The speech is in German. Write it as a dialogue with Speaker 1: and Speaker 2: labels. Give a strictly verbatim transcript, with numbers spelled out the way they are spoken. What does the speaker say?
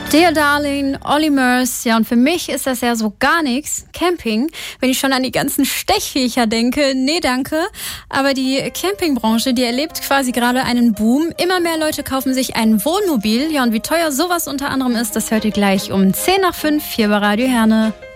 Speaker 1: Dear Darling, Olly Murs, ja, und für mich ist das ja so gar nichts. Camping, wenn ich schon an die ganzen Stechviecher denke, nee, danke. Aber die Campingbranche, die erlebt quasi gerade einen Boom. Immer mehr Leute kaufen sich ein Wohnmobil. Ja, und wie teuer sowas unter anderem ist, das hört ihr gleich um zehn nach fünf hier bei Radio Herne.